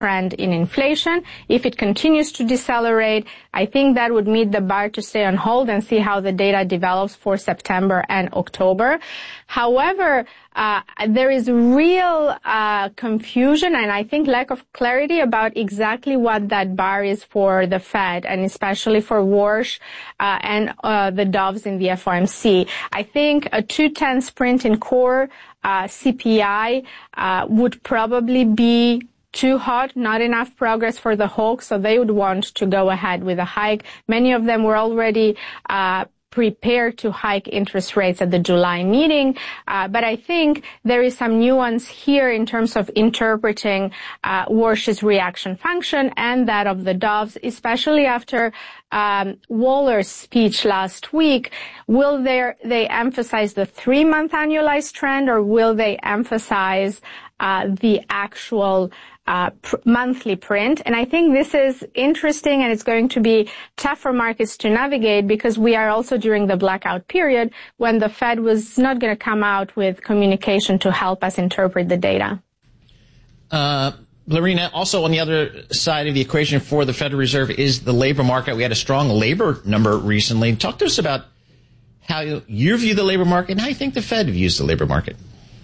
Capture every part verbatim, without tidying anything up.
trend in inflation. If it continues to decelerate, I think that would meet the bar to stay on hold and see how the data develops for September and October. However, uh, there is real uh, confusion and I think lack of clarity about exactly what that bar is for the Fed and especially for Warsh uh, and uh, the doves in the F O M C. I think a two ten sprint in core uh, C P I uh, would probably be too hot, not enough progress for the hawks, so they would want to go ahead with a hike. Many of them were already uh prepared to hike interest rates at the July meeting, uh, but I think there is some nuance here in terms of interpreting uh, Warsh's reaction function and that of the doves, especially after um, Waller's speech last week. Will they, they emphasize the three-month annualized trend, or will they emphasize uh, the actual Uh, pr- monthly print? And I think this is interesting, and it's going to be tough for markets to navigate because we are also during the blackout period when the Fed was not going to come out with communication to help us interpret the data. Uh, Lorena, also on the other side of the equation for the Federal Reserve is the labor market. We had a strong labor number recently. Talk to us about how you view the labor market and how you think the Fed views the labor market.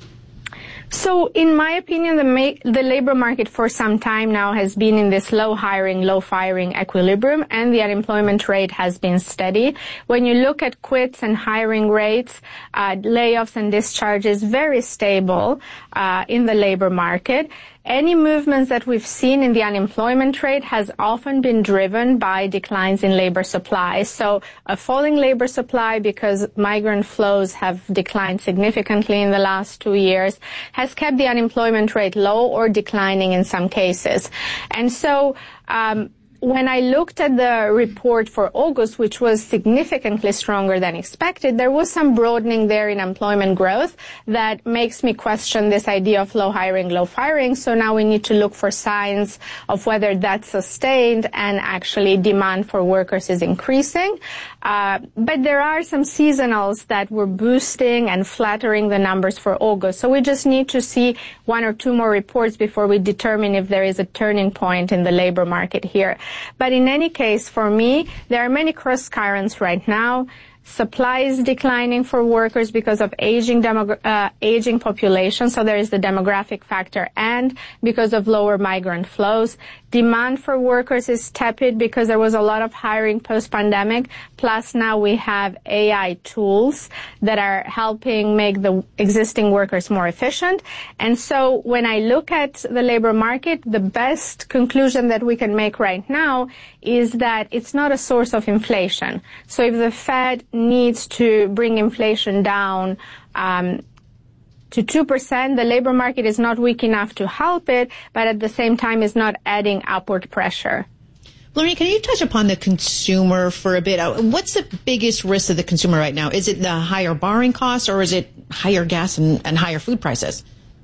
So, in my opinion, the, ma- the labor market for some time now has been in this low hiring, low firing equilibrium, and the unemployment rate has been steady. When you look at quits and hiring rates, uh, layoffs and discharges, very stable uh, in the labor market. Any movements that we've seen in the unemployment rate has often been driven by declines in labor supply. So a falling labor supply, because migrant flows have declined significantly in the last two years, has kept the unemployment rate low or declining in some cases. And so um when I looked at the report for August, which was significantly stronger than expected, there was some broadening there in employment growth that makes me question this idea of low hiring, low firing. So now we need to look for signs of whether that's sustained and actually demand for workers is increasing. Uh, but there are some seasonals that were boosting and flattering the numbers for August. So we just need to see one or two more reports before we determine if there is a turning point in the labor market here. But in any case, for me, there are many cross currents right now. Supply is declining for workers because of aging demogra- uh, aging population, so there is the demographic factor, and because of lower migrant flows. Demand for workers is tepid because there was a lot of hiring post-pandemic, plus now we have A I tools that are helping make the existing workers more efficient. And so when I look at the labor market, the best conclusion that we can make right now is that it's not a source of inflation. So if the Fed needs to bring inflation down um, to two percent, the labor market is not weak enough to help it, but at the same time is not adding upward pressure. Lorena, can you touch upon the consumer for a bit? What's the biggest risk of the consumer right now? Is it the higher borrowing costs, or is it higher gas and, and higher food prices?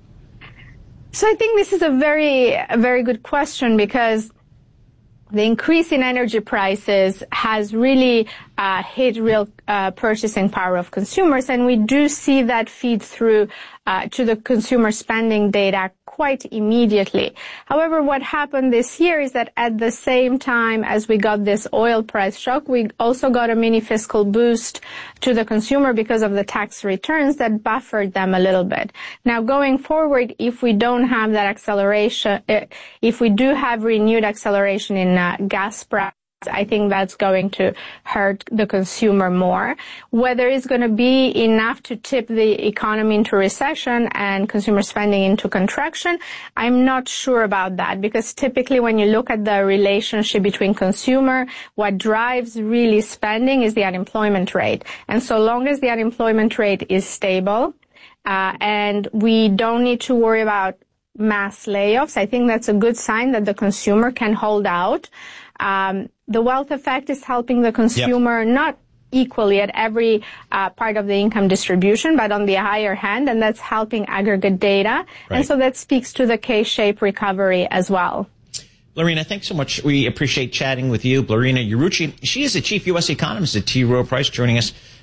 So I think this is a very, a very good question, because the increase in energy prices has really uh, hit real uh, purchasing power of consumers, and we do see that feed through uh, to the consumer spending data quite immediately. However, what happened this year is that at the same time as we got this oil price shock, we also got a mini fiscal boost to the consumer because of the tax returns that buffered them a little bit. Now, going forward, if we don't have that acceleration, if we do have renewed acceleration in uh, gas prices, I think that's going to hurt the consumer more. Whether it's going to be enough to tip the economy into recession and consumer spending into contraction, I'm not sure about that, because typically when you look at the relationship between consumer, what drives really spending is the unemployment rate. And so long as the unemployment rate is stable, uh, and we don't need to worry about mass layoffs, I think that's a good sign that the consumer can hold out. Um, the wealth effect is helping the consumer, yep, not equally at every uh, part of the income distribution, but on the higher hand, and that's helping aggregate data. Right. And so that speaks to the K-shaped recovery as well. Lorena, thanks so much. We appreciate chatting with you. Lorena Urucci, she is the chief U S economist at T. Rowe Price, joining us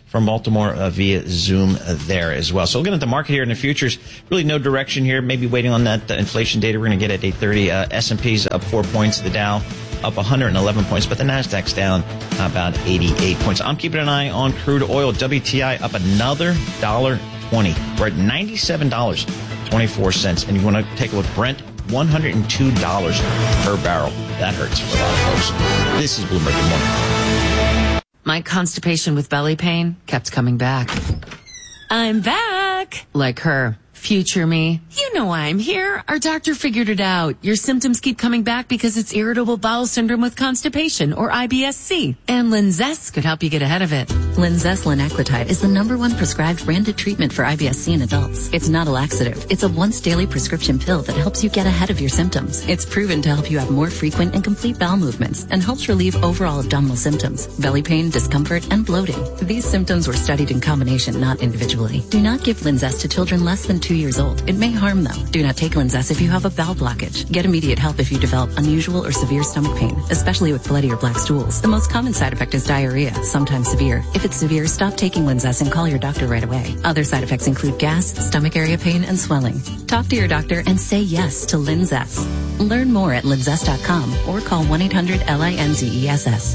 from Baltimore uh, via Zoom uh, there as well. So looking at the market here in the futures, really no direction here. Maybe waiting on that uh, inflation data we're going to get at eight thirty. Uh, S and P's up four points. The Dow up one hundred eleven points, but the Nasdaq's down about eighty-eight points. I'm keeping an eye on crude oil. W T I up another one dollar twenty. We're at ninety-seven dollars and twenty-four cents. And you want to take a look at Brent, one hundred two dollars per barrel. That hurts for a lot of folks. This is Bloomberg. Good morning. My constipation with belly pain kept coming back. I'm back! Like her. Future me. You know why I'm here. Our doctor figured it out. Your symptoms keep coming back because it's irritable bowel syndrome with constipation, or I B S C. And Linzess could help you get ahead of it. Linzess linaclotide is the number one prescribed branded treatment for I B S C in adults. It's not a laxative. It's a once daily prescription pill that helps you get ahead of your symptoms. It's proven to help you have more frequent and complete bowel movements and helps relieve overall abdominal symptoms, belly pain, discomfort, and bloating. These symptoms were studied in combination, not individually. Do not give Linzess to children less than two years old. It may harm though. Do not take Linzess if you have a bowel blockage. Get immediate help if you develop unusual or severe stomach pain, especially with bloody or black stools. The most common side effect is diarrhea, sometimes severe. If it's severe, stop taking Linzess and call your doctor right away. Other side effects include gas, stomach area pain, and swelling. Talk to your doctor and say yes to Linzess. Learn more at linzess dot com or call one eight hundred L I N Z E S S.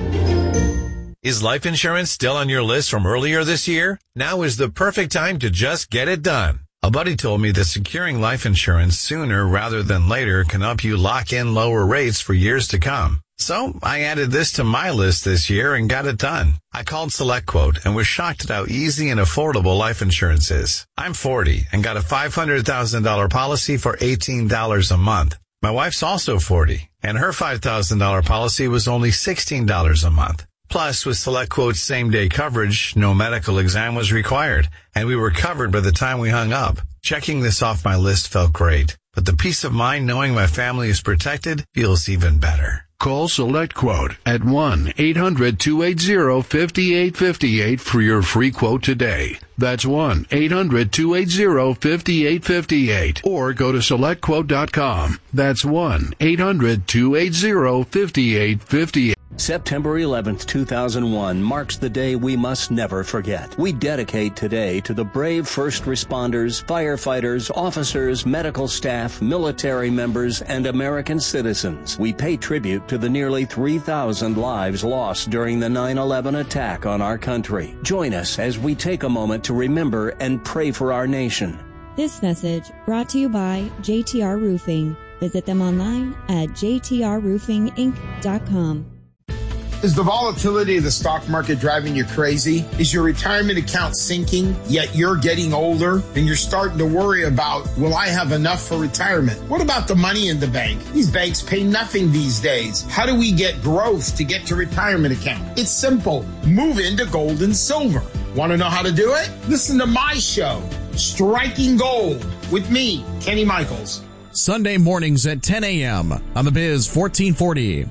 Is life insurance still on your list from earlier this year? Now is the perfect time to just get it done. A buddy told me that securing life insurance sooner rather than later can help you lock in lower rates for years to come. So I added this to my list this year and got it done. I called SelectQuote and was shocked at how easy and affordable life insurance is. I'm forty and got a five hundred thousand dollars policy for eighteen dollars a month. My wife's also forty and her five thousand dollars policy was only sixteen dollars a month. Plus, with SelectQuote's same-day coverage, no medical exam was required, and we were covered by the time we hung up. Checking this off my list felt great, but the peace of mind knowing my family is protected feels even better. Call SelectQuote at one eight hundred two eight zero five eight five eight for your free quote today. That's one eight hundred two eight zero five eight five eight. Or go to select quote dot com. That's one eight hundred two eight zero five eight five eight. September eleventh, two thousand one marks the day we must never forget. We dedicate today to the brave first responders, firefighters, officers, medical staff, military members, and American citizens. We pay tribute to the nearly three thousand lives lost during the nine eleven attack on our country. Join us as we take a moment to remember and pray for our nation. This message brought to you by J T R Roofing. Visit them online at j t r roofing inc dot com. Is the volatility of the stock market driving you crazy? Is your retirement account sinking, yet you're getting older and you're starting to worry about, will I have enough for retirement? What about the money in the bank? These banks pay nothing these days. How do we get growth to get to retirement account? It's simple. Move into gold and silver. Want to know how to do it? Listen to my show, Striking Gold, with me, Kenny Michaels. Sunday mornings at ten a.m. on the Biz fourteen forty.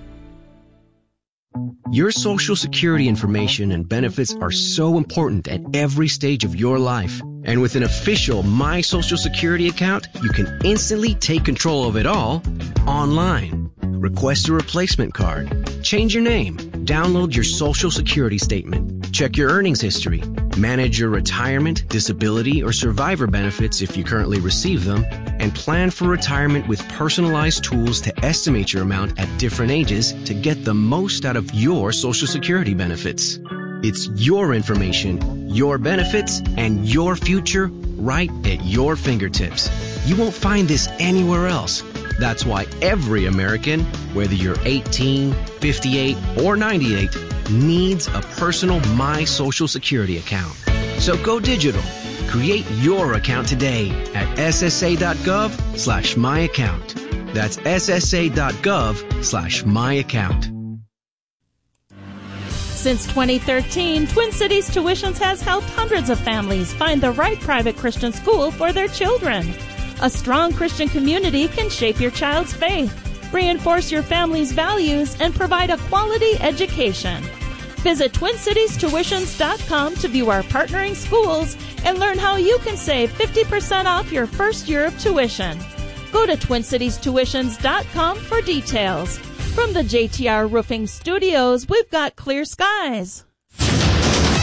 Your Social Security information and benefits are so important at every stage of your life. And with an official My Social Security account, you can instantly take control of it all online. Request a replacement card, change your name, download your Social Security statement, check your earnings history, manage your retirement, disability, or survivor benefits if you currently receive them, and plan for retirement with personalized tools to estimate your amount at different ages to get the most out of your Social Security benefits. It's your information, your benefits, and your future right at your fingertips. You won't find this anywhere else. That's why every American, whether you're eighteen, fifty-eight, or ninety-eight, needs a personal My Social Security account. So go digital. Create your account today at s s a dot gov slash my account. That's s s a dot gov slash my account. Since twenty thirteen, Twin Cities Tuitions has helped hundreds of families find the right private Christian school for their children. A strong Christian community can shape your child's faith, reinforce your family's values, and provide a quality education. Visit twin cities tuitions dot com to view our partnering schools and learn how you can save fifty percent off your first year of tuition. Go to twin cities tuitions dot com for details. From the J T R Roofing Studios, we've got clear skies.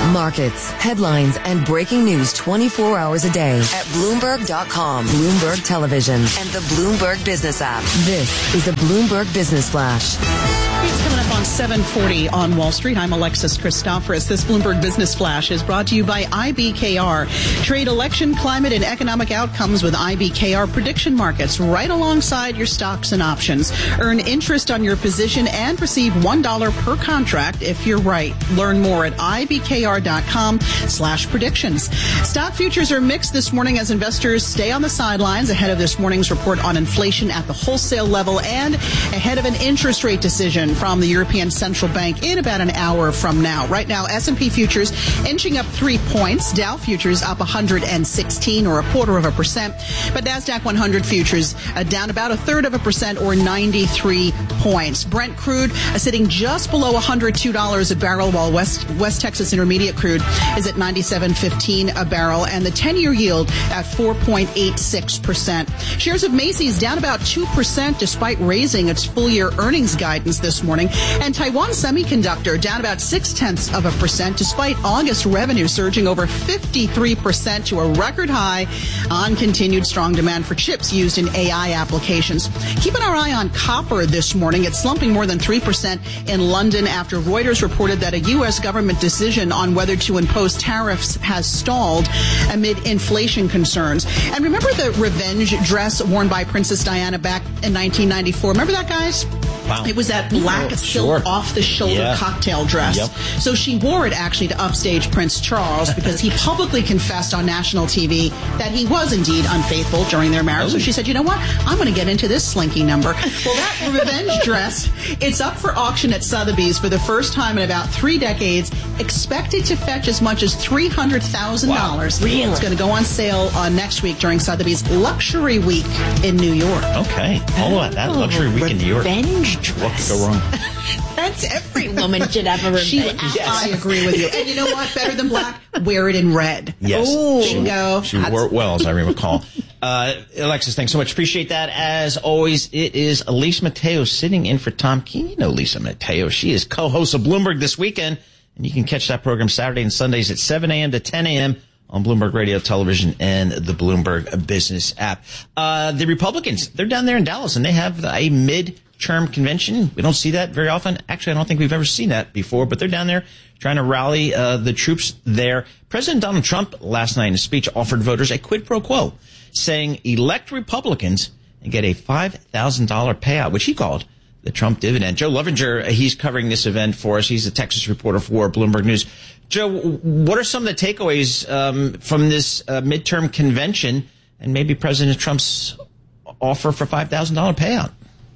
Markets, headlines, and breaking news twenty-four hours a day at Bloomberg dot com, Bloomberg Television, and the Bloomberg Business app. This is a Bloomberg Business Flash. It's coming up on seven forty on Wall Street. I'm Alexis Christoforous. This Bloomberg Business Flash is brought to you by I B K R. Trade election, climate, and economic outcomes with I B K R prediction markets right alongside your stocks and options. Earn interest on your position and receive one dollar per contract if you're right. Learn more at I B K R dot com slash predictions. Stock futures are mixed this morning as investors stay on the sidelines ahead of this morning's report on inflation at the wholesale level and ahead of an interest rate decision from the European Central Bank in about an hour from now. Right now, S and P futures inching up three points. Dow futures up one hundred sixteen or a quarter of a percent. But NASDAQ one hundred futures uh, down about a third of a percent or ninety-three points. Brent crude uh, sitting just below one hundred two dollars a barrel, while West West Texas Intermediate crude is at ninety-seven fifteen a barrel, and the ten-year yield at four point eight six percent. Shares of Macy's down about two percent despite raising its full-year earnings guidance this morning. And Taiwan Semiconductor down about six-tenths of a percent despite August revenue surging over fifty-three percent to a record high on continued strong demand for chips used in A I applications. Keeping our eye on copper this morning. It's slumping more than three percent in London after Reuters reported that a U S government decision on whether to impose tariffs has stalled amid inflation concerns. And remember the revenge dress worn by Princess Diana back in nineteen ninety-four? Remember that, guys? Wow. It was that black Oh, silk sure. off-the-shoulder Yeah. cocktail dress. Yep. So she wore it actually to upstage Prince Charles because he publicly confessed on national T V that he was indeed unfaithful during their marriage. So she said, you know what? I'm going to get into this slinky number. Well, that revenge dress, it's up for auction at Sotheby's for the first time in about three decades, expected to fetch as much as three hundred thousand dollars. Wow. Really? It's going to go on sale uh, next week during Sotheby's Luxury Week in New York. Okay. All of that luxury week in New York. Revenge What could go wrong? That's every woman should have a revenge. She, I agree with you. And you know what? Better than black, wear it in red. Yes. Ooh, she, bingo. She wore it well, as I recall. Uh, Alexis, thanks so much. Appreciate that. As always, it is Elise Mateo sitting in for Tom Keene. You know Lisa Mateo. She is co-host of Bloomberg This Weekend, and you can catch that program Saturday and Sundays at seven a.m. to ten a.m. on Bloomberg Radio, Television, and the Bloomberg Business app. Uh, the Republicans, they're down there in Dallas, and they have a mid-term convention. We don't see that very often. Actually, I don't think we've ever seen that before, but they're down there trying to rally uh, the troops there. President Donald Trump last night in a speech offered voters a quid pro quo, saying elect Republicans and get a five thousand dollars payout, which he called the Trump dividend. Joe Lovinger, he's covering this event for us. He's a Texas reporter for Bloomberg News. Joe, what are some of the takeaways um, from this uh, midterm convention and maybe President Trump's offer for five thousand dollars payout?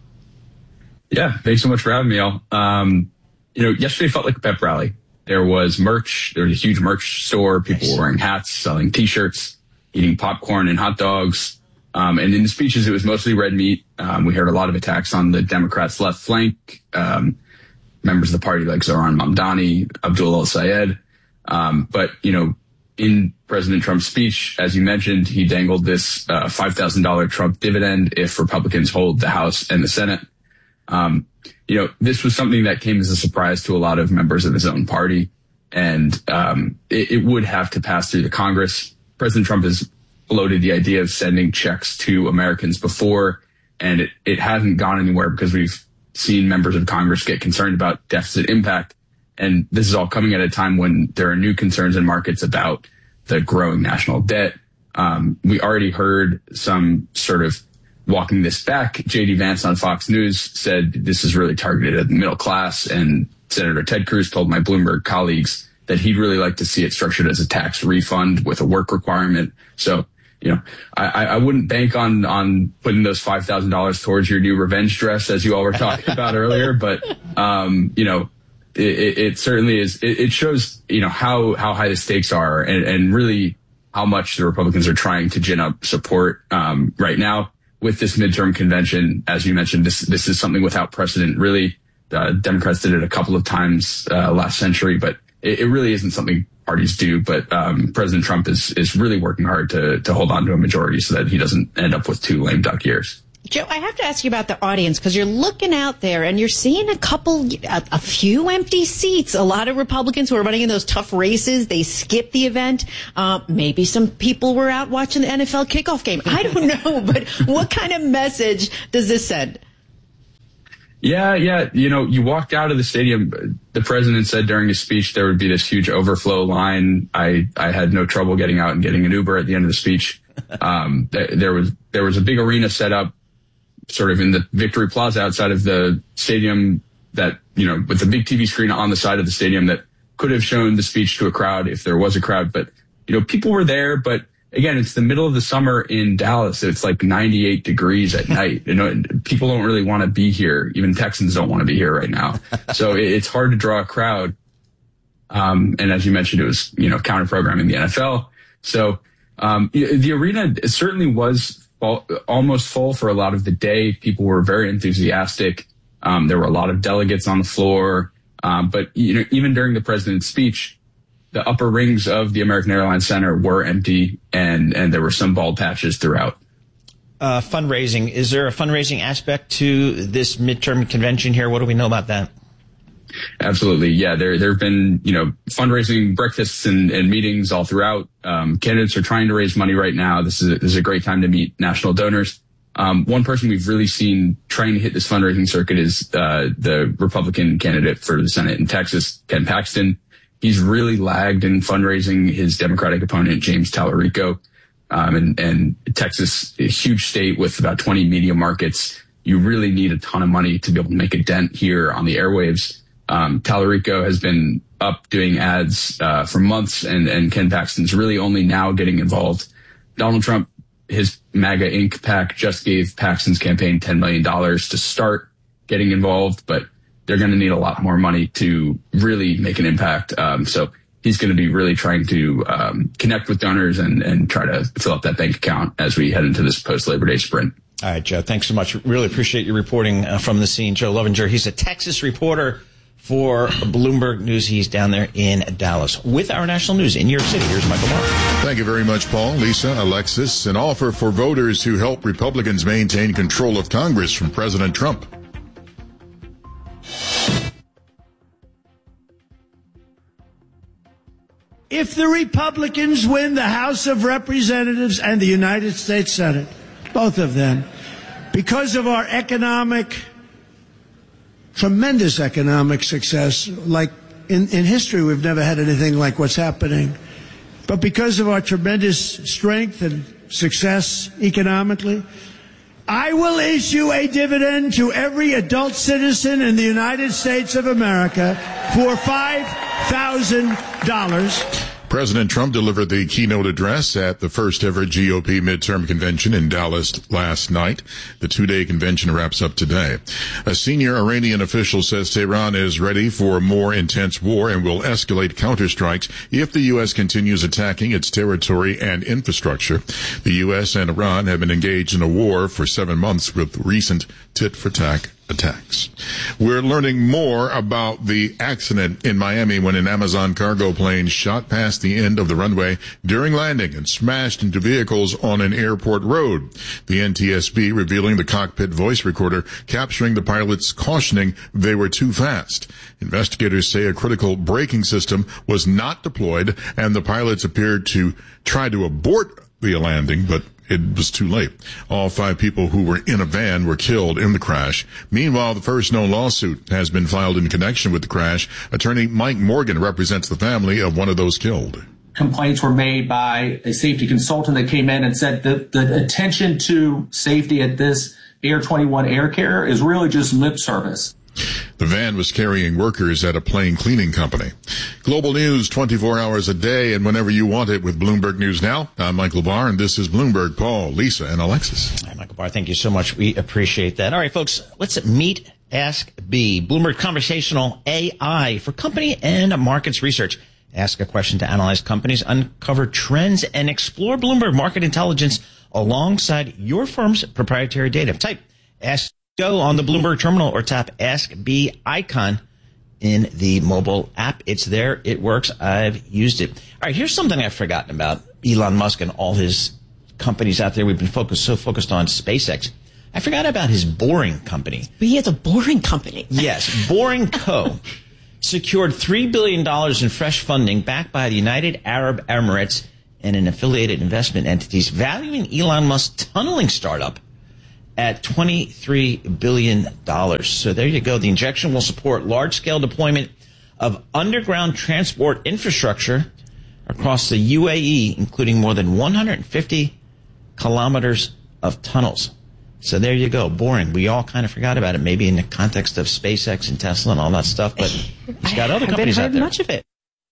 Yeah, thanks so much for having me, all. Um, you know, yesterday felt like a pep rally. There was merch. There was a huge merch store. People nice. were wearing hats, selling T-shirts, eating popcorn and hot dogs. Um, and in the speeches, it was mostly red meat. Um, we heard a lot of attacks on the Democrats' left flank, um, members of the party like Zohran Mamdani, Abdul El-Sayed. Um, but, you know, in President Trump's speech, as you mentioned, he dangled this uh, five thousand dollars Trump dividend if Republicans hold the House and the Senate. Um, you know, this was something that came as a surprise to a lot of members of his own party, and um, it, it would have to pass through the Congress. President Trump has floated the idea of sending checks to Americans before, and it, it hasn't gone anywhere because we've seen members of Congress get concerned about deficit impact. And this is all coming at a time when there are new concerns in markets about the growing national debt. Um, we already heard some sort of walking this back. J D Vance on Fox News said this is really targeted at the middle class. And Senator Ted Cruz told my Bloomberg colleagues that he'd really like to see it structured as a tax refund with a work requirement. So, you know, I, I wouldn't bank on, on putting those five thousand dollars towards your new revenge dress, as you all were talking about earlier. But, um, you know, it, it, it certainly is. It, it shows, you know, how, how high the stakes are and, and really how much the Republicans are trying to gin up support, um, right now. With this midterm convention, as you mentioned, this this is something without precedent. Really, uh, Democrats did it a couple of times uh, last century, but it, it really isn't something parties do. But um, President Trump is is really working hard to to hold on to a majority so that he doesn't end up with two lame duck years. Joe, I have to ask you about the audience because you're looking out there and you're seeing a couple, a, a few empty seats. A lot of Republicans who are running in those tough races, they skipped the event. Uh, maybe some people were out watching the N F L kickoff game. I don't know, but what kind of message does this send? Yeah, yeah. You know, you walked out of the stadium. The president said during his speech there would be this huge overflow line. I, I had no trouble getting out and getting an Uber at the end of the speech. Um, there, there was there was a big arena set up sort of in the Victory Plaza outside of the stadium that, you know, with the big T V screen on the side of the stadium that could have shown the speech to a crowd if there was a crowd. But, you know, people were there. But again, it's the middle of the summer in Dallas. It's like ninety-eight degrees at night. You know, people don't really want to be here. Even Texans don't want to be here right now. So it's hard to draw a crowd. Um, and as you mentioned, it was, you know, counter programming the N F L. So, um, the arena certainly was almost full for a lot of the day. People were very enthusiastic. Um, there were a lot of delegates on the floor. Um, but, you know, even during the president's speech, the upper rings of the American Airlines Center were empty and, and there were some bald patches throughout. Uh, fundraising. Is there a fundraising aspect to this midterm convention here? What do we know about that? Absolutely. Yeah, there there have been, you know, fundraising breakfasts and, and meetings all throughout. Um, candidates are trying to raise money right now. This is a, this is a great time to meet national donors. Um, one person we've really seen trying to hit this fundraising circuit is uh, the Republican candidate for the Senate in Texas, Ken Paxton. He's really lagged in fundraising his Democratic opponent, James Tallarico. Um, and, and Texas, a huge state with about twenty media markets. You really need a ton of money to be able to make a dent here on the airwaves. Um, Tallarico has been up doing ads uh, for months, and, and Ken Paxton's really only now getting involved. Donald Trump, his MAGA Incorporated PAC, just gave Paxton's campaign ten million dollars to start getting involved, but they're going to need a lot more money to really make an impact. Um, so he's going to be really trying to um, connect with donors and, and try to fill up that bank account as we head into this post-Labor Day sprint. All right, Joe, thanks so much. Really appreciate your reporting uh, from the scene. Joe Lovinger, he's a Texas reporter for Bloomberg News. He's down there in Dallas with our national news in New York City. Here's Michael Barr. Thank you very much, Paul, Lisa, Alexis. An offer for voters who help Republicans maintain control of Congress from President Trump. If the Republicans win the House of Representatives and the United States Senate, both of them, because of our economic tremendous economic success. Like in, in history, we've never had anything like what's happening. But because of our tremendous strength and success economically, I will issue a dividend to every adult citizen in the United States of America for five thousand dollars. President Trump delivered the keynote address at the first ever G O P midterm convention in Dallas last night. The two-day convention wraps up today. A senior Iranian official says Tehran is ready for a more intense war and will escalate counterstrikes if the U S continues attacking its territory and infrastructure. The U S and Iran have been engaged in a war for seven months with recent tit-for-tat attacks. We're learning more about the accident in Miami when an Amazon cargo plane shot past the end of the runway during landing and smashed into vehicles on an airport road. The N T S B revealing the cockpit voice recorder capturing the pilots cautioning they were too fast. Investigators say a critical braking system was not deployed and the pilots appeared to try to abort the landing, but it was too late. All five people who were in a van were killed in the crash. Meanwhile, the first known lawsuit has been filed in connection with the crash. Attorney Mike Morgan represents the family of one of those killed. Complaints were made by a safety consultant that came in and said that the attention to safety at this Air twenty-one air carrier is really just lip service. The van was carrying workers at a plane cleaning company. Global news twenty-four hours a day and whenever you want it with Bloomberg News Now. I'm Michael Barr, and this is Bloomberg. Paul, Lisa, and Alexis. Hi, Michael Barr. Thank you so much. We appreciate that. All right, folks, let's meet Ask B, Bloomberg conversational A I for company and markets research. Ask a question to analyze companies, uncover trends, and explore Bloomberg market intelligence alongside your firm's proprietary data. Type Ask Go on the Bloomberg terminal or tap Ask B icon in the mobile app. It's there. It works. I've used it. All right, here's something I've forgotten about Elon Musk and all his companies out there. We've been focused so focused on SpaceX. I forgot about his Boring Company. But he has a Boring Company. Yes, Boring Co. secured three billion dollars in fresh funding backed by the United Arab Emirates and an affiliated investment entities, valuing Elon Musk's tunneling startup at twenty-three billion dollars. So there you go. The injection will support large-scale deployment of underground transport infrastructure across the U A E, including more than one hundred fifty kilometers of tunnels. So there you go. Boring. We all kind of forgot about it, maybe in the context of SpaceX and Tesla and all that stuff, but he's got other companies out there. Much of it.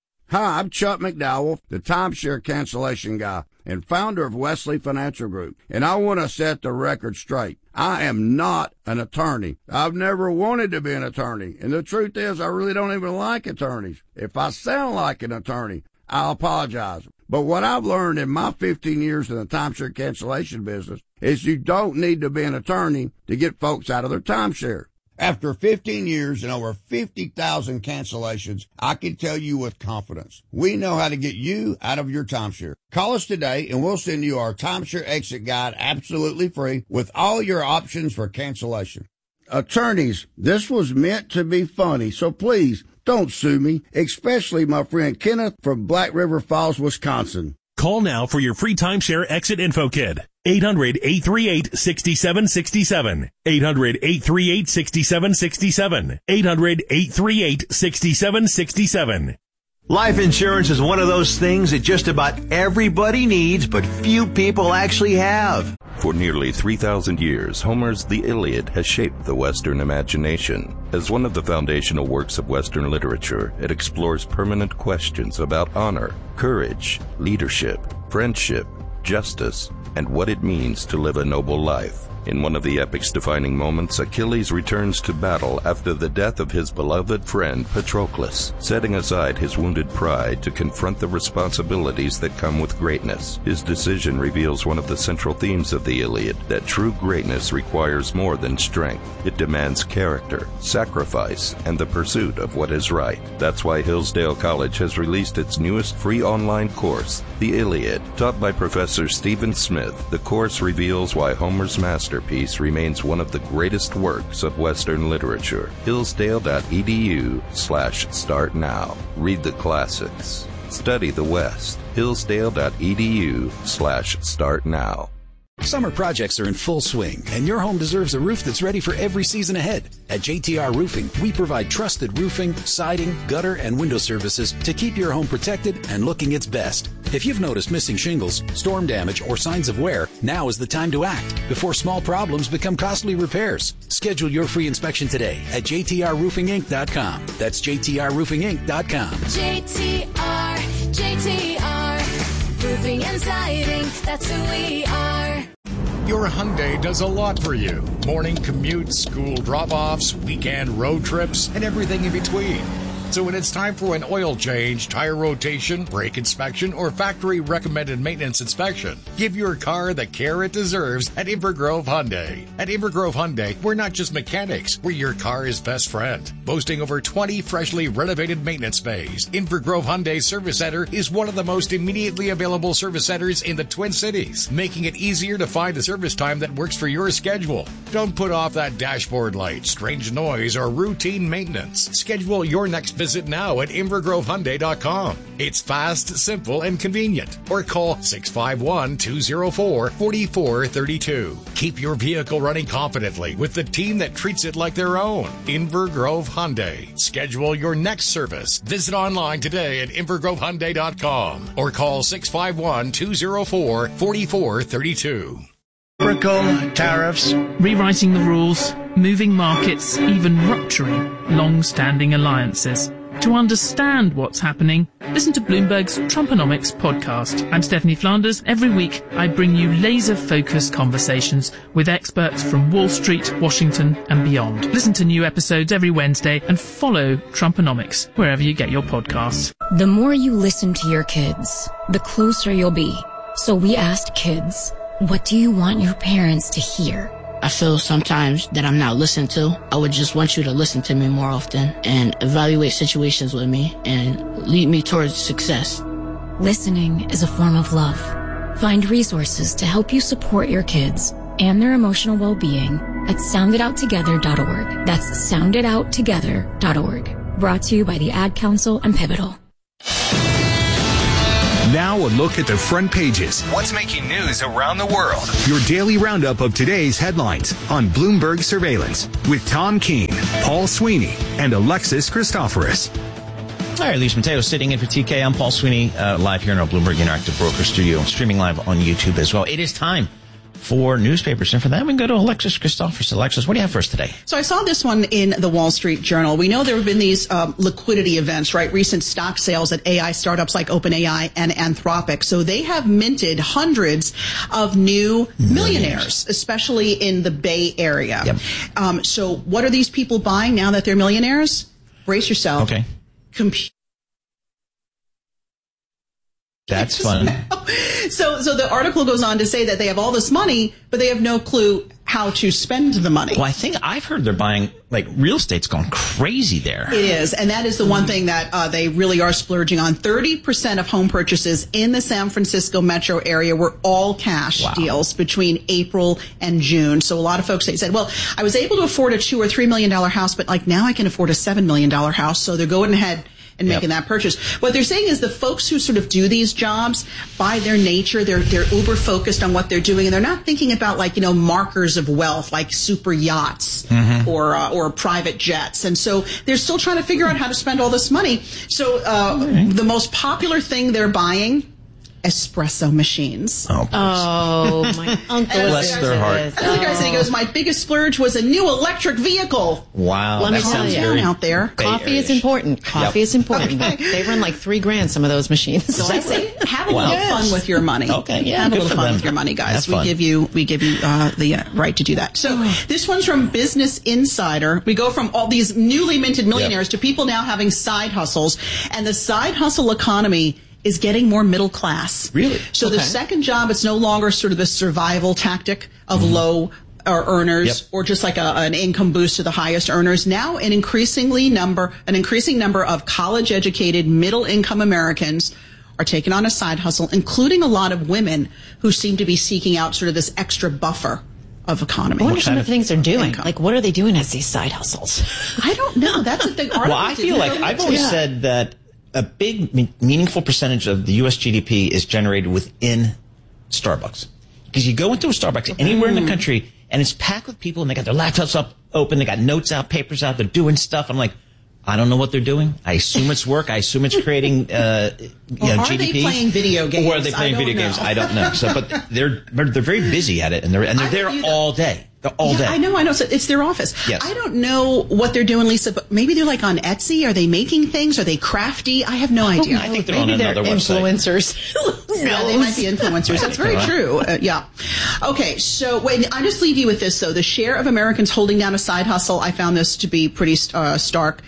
Hi, I'm Chuck McDowell, the timeshare cancellation guy and founder of Wesley Financial Group, and I want to set the record straight. I am not an attorney. I've never wanted to be an attorney, and the truth is I really don't even like attorneys. If I sound like an attorney, I apologize. But what I've learned in my fifteen years in the timeshare cancellation business is you don't need to be an attorney to get folks out of their timeshare. After fifteen years and over fifty thousand cancellations, I can tell you with confidence, we know how to get you out of your timeshare. Call us today and we'll send you our timeshare exit guide absolutely free with all your options for cancellation. Attorneys, this was meant to be funny, so please don't sue me, especially my friend Kenneth from Black River Falls, Wisconsin. Call now for your free timeshare exit info kit. eight hundred, eight three eight, six seven six seven. eight hundred, eight three eight, six seven six seven. eight hundred, eight three eight, six seven six seven. Life insurance is one of those things that just about everybody needs, but few people actually have. For nearly three thousand years, Homer's The Iliad has shaped the Western imagination. As one of the foundational works of Western literature, it explores permanent questions about honor, courage, leadership, friendship, justice, and what it means to live a noble life. In one of the epic's defining moments, Achilles returns to battle after the death of his beloved friend Patroclus, setting aside his wounded pride to confront the responsibilities that come with greatness. His decision reveals one of the central themes of the Iliad, that true greatness requires more than strength. It demands character, sacrifice, and the pursuit of what is right. That's why Hillsdale College has released its newest free online course, The Iliad. Taught by Professor Stephen Smith, the course reveals why Homer's master Masterpiece remains one of the greatest works of Western literature. Hillsdale.edu slash start now. Read the classics. Study the West. Hillsdale.edu slash start now. Summer projects are in full swing, and your home deserves a roof that's ready for every season ahead. At J T R Roofing, we provide trusted roofing, siding, gutter, and window services to keep your home protected and looking its best. If you've noticed missing shingles, storm damage, or signs of wear, now is the time to act before small problems become costly repairs. Schedule your free inspection today at J T R roofing inc dot com. That's J T R roofing inc dot com. J T R, J T R, roofing and siding, that's who we are. Your Hyundai does a lot for you. Morning commutes, school drop-offs, weekend road trips, and everything in between. So when it's time for an oil change, tire rotation, brake inspection, or factory recommended maintenance inspection, give your car the care it deserves at Invergrove Hyundai. At Invergrove Hyundai, we're not just mechanics, we're your car's best friend. Boasting over twenty freshly renovated maintenance bays, Invergrove Hyundai Service Center is one of the most immediately available service centers in the Twin Cities, making it easier to find a service time that works for your schedule. Don't put off that dashboard light, strange noise, or routine maintenance. Schedule your next visit now at invergrove hyundai dot com. It's fast, simple, and convenient. Or call six five one, two zero four, four four three two. Keep your vehicle running confidently with the team that treats it like their own. Invergrove Hyundai. Schedule your next service. Visit online today at invergrove hyundai dot com or call six five one, two zero four, four four three two. Reciprocal tariffs, rewriting the rules, moving markets, even rupturing long-standing alliances. To understand what's happening, listen to Bloomberg's Trumponomics podcast. I'm Stephanie Flanders. Every week, I bring you laser-focused conversations with experts from Wall Street, Washington, and beyond. Listen to new episodes every Wednesday and follow Trumponomics wherever you get your podcasts. The more you listen to your kids, the closer you'll be. So we asked kids, what do you want your parents to hear? I feel sometimes that I'm not listened to. I would just want you to listen to me more often and evaluate situations with me and lead me towards success. Listening is a form of love. Find resources to help you support your kids and their emotional well-being at sound it out together dot org. That's sound it out together dot org. Brought to you by the Ad Council and Pivotal. Now a look at the front pages. What's making news around the world? Your daily roundup of today's headlines on Bloomberg Surveillance with Tom Keene, Paul Sweeney, and Alexis Christoforous. All right, Luis Mateo sitting in for T K. I'm Paul Sweeney, uh, live here in our Bloomberg Interactive Broker Studio, streaming live on YouTube as well. It is time for newspapers, and for that we can go to Alexis Christoforous. Alexis, what do you have for us today? So I saw this one in the Wall Street Journal. We know there have been these um, liquidity events, right? Recent stock sales at A I startups like OpenAI and Anthropic. So they have minted hundreds of new millionaires, millionaires especially in the Bay Area. Yep. Um, so what are these people buying now that they're millionaires? Brace yourself. Okay. Computer. That's fun. So, so the article goes on to say that they have all this money, but they have no clue how to spend the money. Well, I think I've heard they're buying, like, real estate's gone crazy there. It is, and that is the one thing that uh, they really are splurging on. thirty percent of home purchases in the San Francisco metro area were all cash wow. deals between April and June. So a lot of folks, they said, well, I was able to afford a two or three million dollar house, but like now I can afford a seven million dollar house. So they're going ahead and making yep. that purchase. What they're saying is the folks who sort of do these jobs, by their nature, they're they're uber focused on what they're doing, and they're not thinking about, like, you know, markers of wealth like super yachts mm-hmm. or uh, or private jets. And so they're still trying to figure out how to spend all this money. So uh, right. the most popular thing they're buying, espresso machines. Oh, oh my uncle. Bless their heart. And the guy said, he goes, my biggest splurge was a new electric vehicle. Wow. Let me that tell you, very out there. Coffee is important. Coffee yep. is important. Okay. They run like three grand, some of those machines. So I say, have a wow. little yes. fun with your money. Okay, yeah. Have a little fun them. with your money, guys. That's we fun. give you, we give you uh, the uh, right to do that. So this one's from Business Insider. We go from all these newly minted millionaires yep. to people now having side hustles, and the side hustle economy is getting more middle class. Really? So okay. the second job, it's no longer sort of the survival tactic of mm-hmm. low or earners yep. or just like a, an income boost to the highest earners. Now an increasingly number, an increasing number of college educated middle income Americans are taking on a side hustle, including a lot of women who seem to be seeking out sort of this extra buffer of economy. I wonder some of the things they're doing. Income. Like, what are they doing as these side hustles? I don't know. That's what the article Well, I feel like I've always yeah. said that a big, meaningful percentage of the U S G D P is generated within Starbucks. Because you go into a Starbucks anywhere in the country, and it's packed with people, and they got their laptops up open, they got notes out, papers out, they're doing stuff. I'm like, I don't know what they're doing. I assume it's work. I assume it's creating uh, you well, know, are G D P. Are they playing video games? Or are they playing video know. games? I don't know. So, but they're they're very busy at it, and they're and they're there all day. They're all yeah, day. I know, I know. So it's their office. Yes. I don't know what they're doing, Lisa, but maybe they're like on Etsy. Are they making things? Are they crafty? I have no idea. I think they're maybe on they're another influencers. Yeah, they might be influencers. That's very true. Uh, yeah. Okay, so wait, I'll just leave you with this, though. The share of Americans holding down a side hustle, I found this to be pretty uh, stark.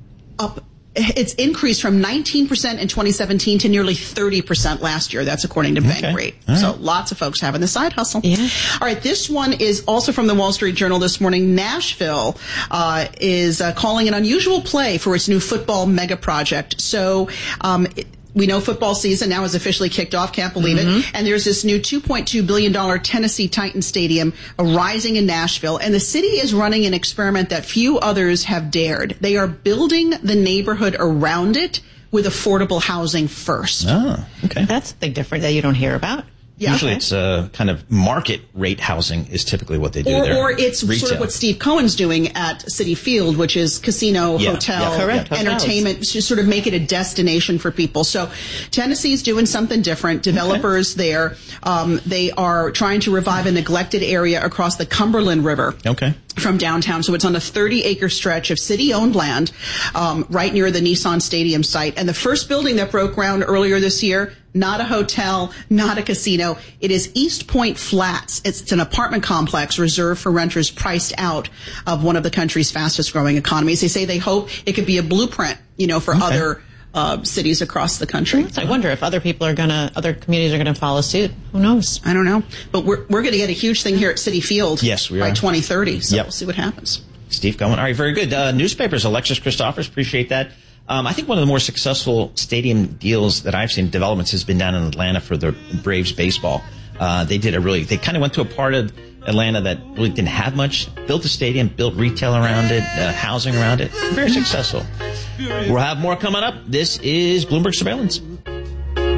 Up. It's increased from nineteen percent in twenty seventeen to nearly thirty percent last year. That's according to okay. Bankrate. Right. So lots of folks having the side hustle. Yeah. All right. This one is also from the Wall Street Journal this morning. Nashville uh, is uh, calling an unusual play for its new football mega project. So um, it, we know football season now has officially kicked off. Can't believe mm-hmm. it. And there's this new two point two billion dollars Tennessee Titans Stadium rising in Nashville. And the city is running an experiment that few others have dared. They are building the neighborhood around it with affordable housing first. Oh, okay. That's something different that you don't hear about. Yeah, Usually okay. it's uh, kind of market rate housing is typically what they do or, there. Or it's Retail. sort of what Steve Cohen's doing at Citi Field, which is casino, yeah, hotel, yeah, correct, entertainment, to sort of make it a destination for people. So Tennessee's doing something different. Developers okay. there, um, they are trying to revive a neglected area across the Cumberland River. Okay. From downtown. So it's on a thirty acre stretch of city-owned land um, right near the Nissan Stadium site. And the first building that broke ground earlier this year, not a hotel, not a casino. It is East Point Flats. It's, it's an apartment complex reserved for renters priced out of one of the country's fastest growing economies. They say they hope it could be a blueprint, you know, for okay. other uh, cities across the country. I wonder if other people are going to, other communities are going to follow suit. Who knows? I don't know. But we're, we're going to get a huge thing here at Citi Field. Yes, we are. By twenty thirty. So yep. we'll see what happens. Steve Cohen. All right, very good. Uh, newspapers, Alexis Christoforous, appreciate that. Um, I think one of the more successful stadium deals that I've seen, developments, has been down in Atlanta for the Braves baseball. Uh, they did a really, they kind of went to a part of Atlanta that really didn't have much, built a stadium, built retail around it, uh, housing around it. Very successful. We'll have more coming up. This is Bloomberg Surveillance.